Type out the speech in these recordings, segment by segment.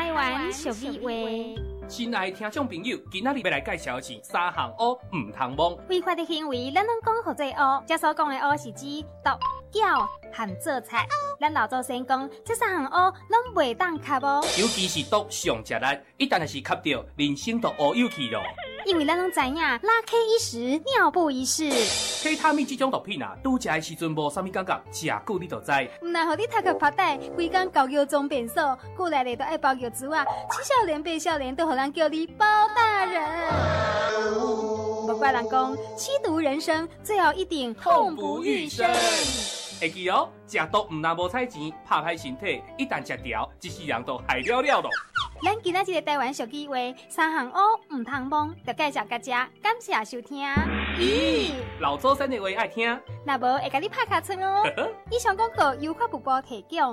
台湾俗语话。 亲爱的听众朋友，今仔日要来介绍的是三项乌唔通摸。 违法的行为，咱拢讲好做乌。这所讲的乌是指毒、搅和做菜。咱老祖先讲，这三项乌拢袂当吸哦。 尤其是毒上食力，一旦是吸到，人生都乌有去咯。 因为咱拢知影，拉 K 一时，尿布一世。 K 他命这种毒品啊，拄食的时阵无啥物感觉，食久你就知。 唔然互你读个拍带，规工搞药装变瘦，过来咧都爱包药珠啊，七少年八少年都互人叫你包大人。不怪人讲，吸毒人生最后一定痛不欲生。 会记哦，食毒唔但无彩钱，拍歹身体，一旦食掉，一世人都害了了咯。 咱今仔日个台湾俗语话，三项乌唔通摸，就介绍大家，感谢收听。 咦，老祖先的话爱听， 若无会甲你拍卡村哦。以上广告由发布部提供。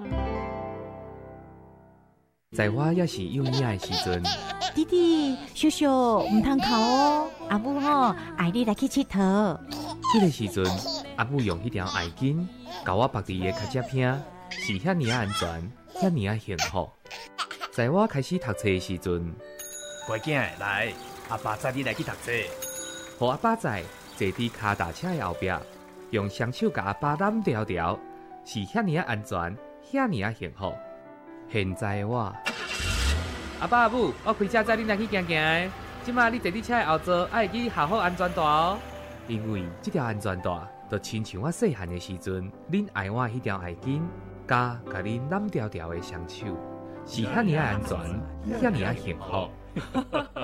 在我也是幼儿的时阵， 弟弟、叔叔唔通哭哦，阿母吼爱你来去佚佗。 迄个时阵，阿母用迄条艾巾，甲我绑伫个脚趾片，是遐尼安全，遐尼幸福。在我开始读册的时阵， 乖囝来，阿爸载你来去读册。 互阿爸载坐伫脚踏车的后壁，用双手甲阿爸揽条条，是遐尼安全，遐尼幸福。现在我，阿爸阿母，我开车载恁来去行行的。即马你坐伫车的后座，爱记好好安全带哦。因为这条安全带，就亲像我细汉的时阵，恁爱我迄条艾巾，甲恁揽条条的双手。是遐尼安全，遐尼幸福。